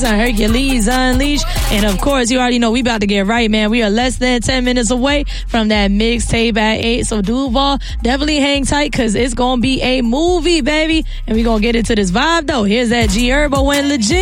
on Hercules Unleashed. And of course, you already know we about to get right, man. We are less than 10 minutes away from that mixtape at 8. So Duval, definitely hang tight because it's going to be a movie, baby. And we going to get into this vibe, though. Here's that G Herbo and Legit.